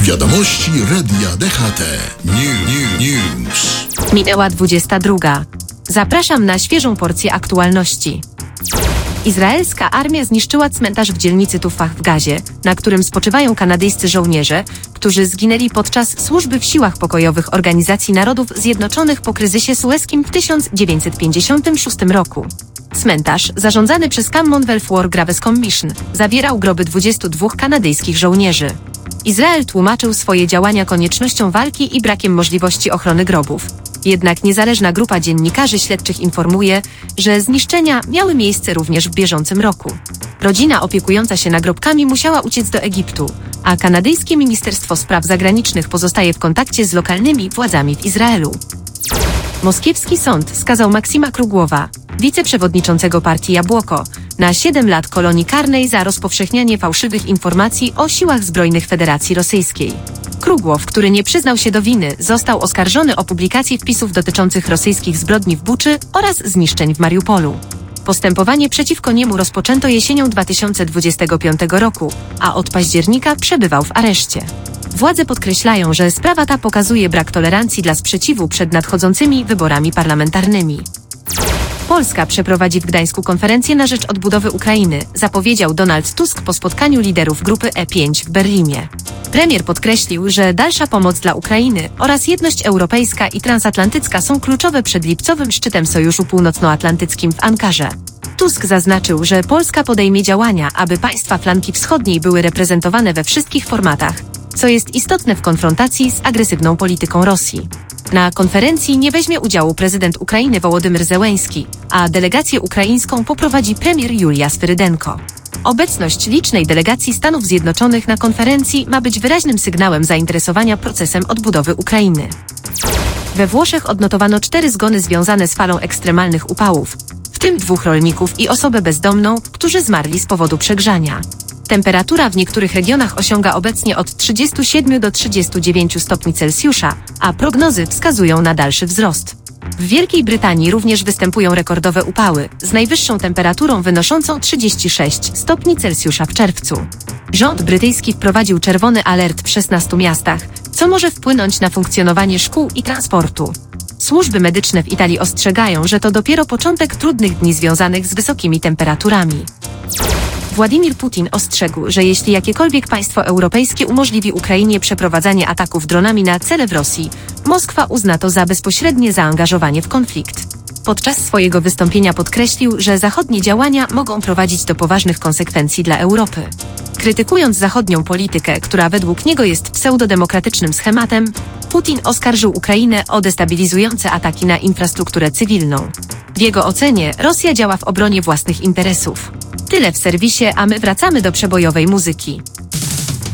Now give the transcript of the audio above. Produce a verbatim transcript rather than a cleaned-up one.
Wiadomości Radia D H T. New, new, news. Minęła dwudziesta druga. Zapraszam na świeżą porcję aktualności. Izraelska armia zniszczyła cmentarz w dzielnicy Tufah w Gazie, na którym spoczywają kanadyjscy żołnierze, którzy zginęli podczas służby w siłach pokojowych Organizacji Narodów Zjednoczonych po kryzysie sueskim w tysiąc dziewięćset pięćdziesiątym szóstym roku. Cmentarz, zarządzany przez Commonwealth War Graves Commission, zawierał groby dwudziestu dwóch kanadyjskich żołnierzy. Izrael tłumaczył swoje działania koniecznością walki i brakiem możliwości ochrony grobów. Jednak niezależna grupa dziennikarzy śledczych informuje, że zniszczenia miały miejsce również w bieżącym roku. Rodzina opiekująca się nagrobkami musiała uciec do Egiptu, a kanadyjskie Ministerstwo Spraw Zagranicznych pozostaje w kontakcie z lokalnymi władzami w Izraelu. Moskiewski sąd skazał Maksima Krugłowa, wiceprzewodniczącego partii Jabłoko, na siedem lat kolonii karnej za rozpowszechnianie fałszywych informacji o siłach zbrojnych Federacji Rosyjskiej. Krugłow, który nie przyznał się do winy, został oskarżony o publikację wpisów dotyczących rosyjskich zbrodni w Buczy oraz zniszczeń w Mariupolu. Postępowanie przeciwko niemu rozpoczęto jesienią dwa tysiące dwudziestego piątego roku, a od października przebywał w areszcie. Władze podkreślają, że sprawa ta pokazuje brak tolerancji dla sprzeciwu przed nadchodzącymi wyborami parlamentarnymi. Polska przeprowadzi w Gdańsku konferencję na rzecz odbudowy Ukrainy, zapowiedział Donald Tusk po spotkaniu liderów grupy E pięć w Berlinie. Premier podkreślił, że dalsza pomoc dla Ukrainy oraz jedność europejska i transatlantycka są kluczowe przed lipcowym szczytem Sojuszu Północnoatlantyckim w Ankarze. Tusk zaznaczył, że Polska podejmie działania, aby państwa flanki wschodniej były reprezentowane we wszystkich formatach, co jest istotne w konfrontacji z agresywną polityką Rosji. Na konferencji nie weźmie udziału prezydent Ukrainy Wołodymyr Zełenski, a delegację ukraińską poprowadzi premier Julia Swyrydenko. Obecność licznej delegacji Stanów Zjednoczonych na konferencji ma być wyraźnym sygnałem zainteresowania procesem odbudowy Ukrainy. We Włoszech odnotowano cztery zgony związane z falą ekstremalnych upałów, w tym dwóch rolników i osobę bezdomną, którzy zmarli z powodu przegrzania. Temperatura w niektórych regionach osiąga obecnie od trzydziestu siedmiu do trzydziestu dziewięciu stopni Celsjusza, a prognozy wskazują na dalszy wzrost. W Wielkiej Brytanii również występują rekordowe upały, z najwyższą temperaturą wynoszącą trzydzieści sześć stopni Celsjusza w czerwcu. Rząd brytyjski wprowadził czerwony alert w szesnastu miastach, co może wpłynąć na funkcjonowanie szkół i transportu. Służby medyczne w Italii ostrzegają, że to dopiero początek trudnych dni związanych z wysokimi temperaturami. Władimir Putin ostrzegł, że jeśli jakiekolwiek państwo europejskie umożliwi Ukrainie przeprowadzanie ataków dronami na cele w Rosji, Moskwa uzna to za bezpośrednie zaangażowanie w konflikt. Podczas swojego wystąpienia podkreślił, że zachodnie działania mogą prowadzić do poważnych konsekwencji dla Europy. Krytykując zachodnią politykę, która według niego jest pseudodemokratycznym schematem, Putin oskarżył Ukrainę o destabilizujące ataki na infrastrukturę cywilną. W jego ocenie Rosja działa w obronie własnych interesów. Tyle w serwisie, a my wracamy do przebojowej muzyki.